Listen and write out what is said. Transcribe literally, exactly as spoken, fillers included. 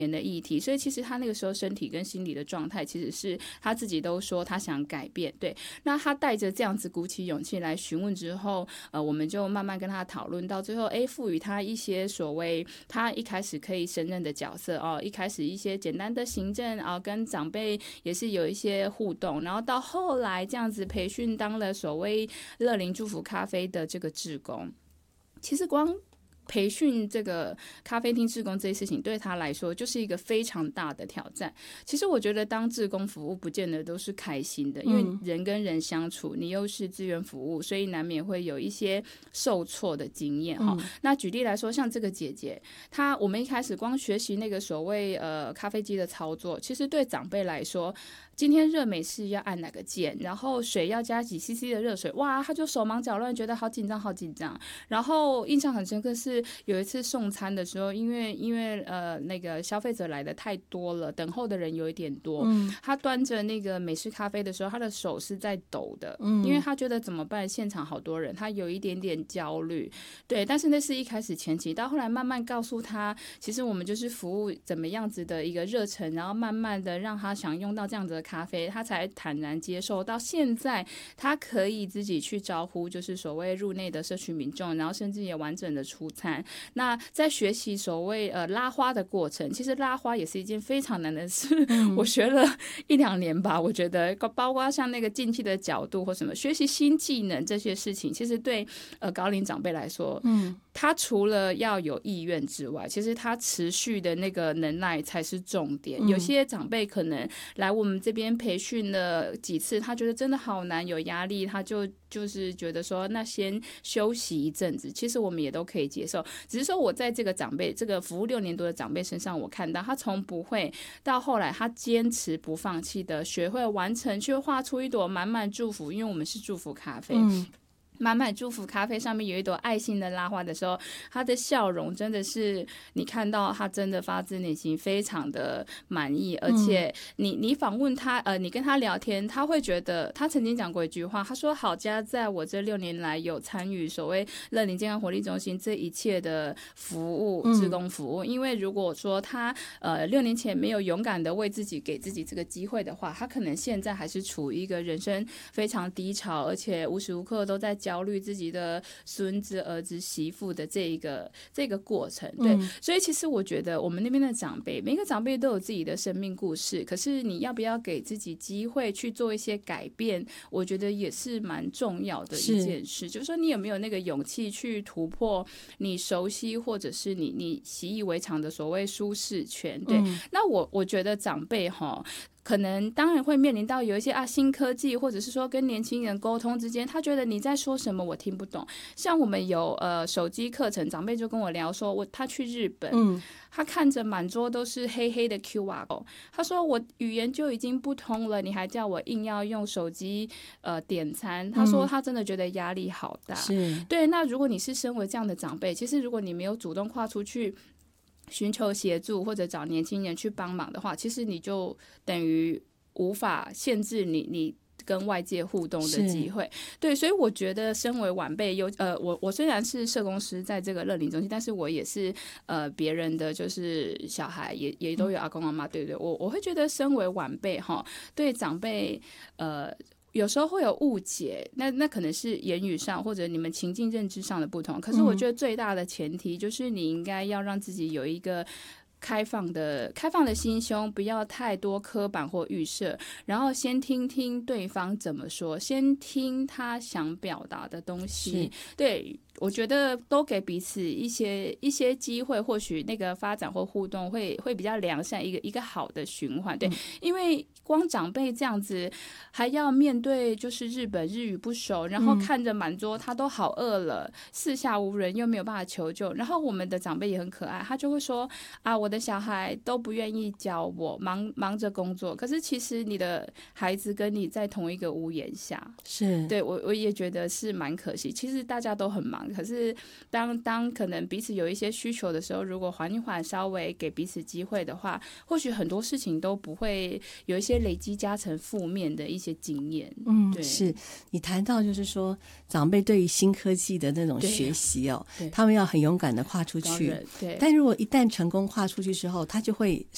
的议题，所以其实他那个时候身体跟心理的状态，其实是他自己都说他想改变。对，那他带着这样子鼓起勇气来询问之后，呃，我们就慢慢跟他讨论，到最后，哎，赋予他一些所谓他一开始可以胜任的角色哦，一开始一些简单的行政啊、哦，跟长辈也是有一些互动，然后到后来这样子培训当了所谓乐龄祝福咖啡的这个志工。其实光培训这个咖啡厅志工这些事情对他来说就是一个非常大的挑战。其实我觉得当志工服务不见得都是开心的，因为人跟人相处，你又是志愿服务，所以难免会有一些受挫的经验、嗯、那举例来说，像这个姐姐她，我们一开始光学习那个所谓呃咖啡机的操作，其实对长辈来说，今天热美式要按哪个键，然后水要加几 C C 的热水，哇，他就手忙脚乱，觉得好紧张好紧张。然后印象很深刻是有一次送餐的时候，因为因为呃那个消费者来的太多了，等候的人有一点多、嗯、他端着那个美式咖啡的时候，他的手是在抖的、嗯、因为他觉得怎么办，现场好多人，他有一点点焦虑。对，但是那是一开始前期，到后来慢慢告诉他，其实我们就是服务怎么样子的一个热忱，然后慢慢的让他享用到这样子的咖啡，他才坦然接受。到现在他可以自己去招呼就是所谓入内的社区民众，然后甚至也完整的出餐。那在学习所谓呃拉花的过程，其实拉花也是一件非常难的事、嗯、我学了一两年吧，我觉得包括像那个进气的角度或什么，学习新技能这些事情，其实对呃高龄长辈来说，嗯，他除了要有意愿之外，其实他持续的那个能耐才是重点、嗯、有些长辈可能来我们这边培训了几次，他觉得真的好难，有压力，他就就是觉得说那先休息一阵子，其实我们也都可以接受。只是说我在这个长辈这个服务六年多的长辈身上，我看到他从不会到后来他坚持不放弃的学会完成，去画出一朵满满祝福，因为我们是祝福咖啡、嗯，满满祝福咖啡上面有一朵爱心的拉花的时候，他的笑容真的是你看到他真的发自内心非常的满意。而且你你访问他呃，你跟他聊天，他会觉得他曾经讲过一句话，他说好家在我这六年来有参与所谓乐龄健康活力中心这一切的服务志工服务、嗯、因为如果说他呃六年前没有勇敢的为自己给自己这个机会的话，他可能现在还是处于一个人生非常低潮，而且无时无刻都在焦虑自己的孙子儿子媳妇的这一个这个过程。对、嗯、所以其实我觉得我们那边的长辈，每个长辈都有自己的生命故事，可是你要不要给自己机会去做一些改变，我觉得也是蛮重要的一件事。就是说你有没有那个勇气去突破你熟悉或者是你你习以为常的所谓舒适圈。对、嗯、那我我觉得长辈齁可能当然会面临到有一些啊新科技，或者是说跟年轻人沟通之间，他觉得你在说什么我听不懂。像我们有呃手机课程，长辈就跟我聊说，我他去日本，嗯，他看着满桌都是黑黑的 Q R code， 他说我语言就已经不通了，你还叫我硬要用手机呃点餐。他说他真的觉得压力好大。是，对。那如果你是身为这样的长辈，其实如果你没有主动跨出去寻求协助或者找年轻人去帮忙的话，其实你就等于无法限制你你跟外界互动的机会。对，所以我觉得身为晚辈，有呃，我我虽然是社工师在这个乐龄中心，但是我也是呃别人的就是小孩，也也都有阿公阿妈，对不对？我我会觉得身为晚辈哈，对长辈呃。有时候会有误解，那那可能是言语上或者你们情境认知上的不同，可是我觉得最大的前提就是你应该要让自己有一个开放的开放的心胸，不要太多刻板或预设，然后先听听对方怎么说，先听他想表达的东西。对，我觉得都给彼此一些一些机会，或许那个发展或互动会会比较良善，一个一个好的循环。对、嗯，因为光长辈这样子还要面对就是日本日语不熟，然后看着满桌他都好饿了，四下无人又没有办法求救，然后我们的长辈也很可爱，他就会说啊，我的小孩都不愿意教我，忙忙着工作。可是其实你的孩子跟你在同一个屋檐下，是对我我也觉得是蛮可惜。其实大家都很忙，可是当当可能彼此有一些需求的时候，如果缓一缓，稍微给彼此机会的话，或许很多事情都不会有一些累积加成负面的一些经验。 嗯，对，是你谈到就是说长辈对于新科技的那种学习哦，他们要很勇敢的跨出去。对，但如果一旦成功跨出去之后，他就会